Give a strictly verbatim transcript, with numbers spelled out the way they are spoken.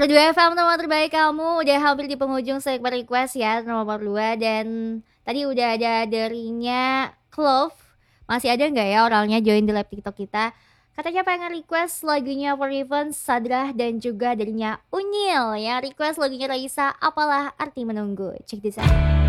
Radioe F M nomor terbaik kamu, udah hampir di penghujung segmen request ya nomor dua dan tadi udah ada darinya Clove. Masih ada nggak ya orangnya join di live TikTok kita? Katanya pengen request lagunya For Even, Sadrah dan juga darinya Unyil ya request lagunya Raisa, Apalah Arti Menunggu. Check this out.